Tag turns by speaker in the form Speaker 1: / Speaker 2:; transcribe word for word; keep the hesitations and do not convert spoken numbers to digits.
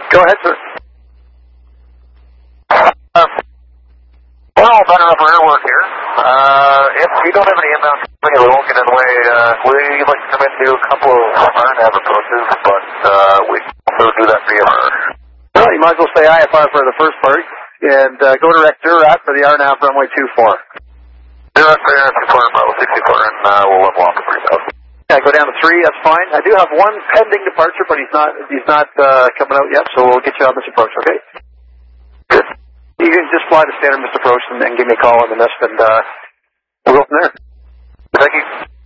Speaker 1: Go ahead, sir.
Speaker 2: Uh, well, better up our airwork here. Uh, if you don't have any inbound, we won't get in the way. Uh, we'd like to come in and do a couple of R NAV approaches, but uh, we can also do that for you.
Speaker 1: Well, you might as well say I F R for the first part, and uh, go direct Durat for the R NAV runway two four.
Speaker 2: Durat for Air sixty-four, Bravo sixty-four, and uh, we'll level off at three thousand.
Speaker 1: Yeah, go down to three, that's fine. I do have one pending departure, but he's not he's not uh, coming out yet, so we'll get you on this approach, okay?
Speaker 2: Good.
Speaker 1: You can just fly the standard missed approach and then give me a call on the missed, and uh, we'll go from there.
Speaker 2: Thank you.